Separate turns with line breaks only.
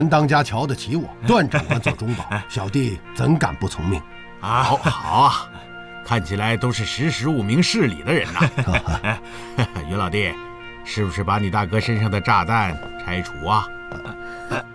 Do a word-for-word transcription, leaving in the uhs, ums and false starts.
当家瞧得起我，段长官做中保，小弟怎敢不从命？
啊，好，好啊，看起来都是识时务、明事理的人呐。于老弟，是不是把你大哥身上的炸弹拆除啊？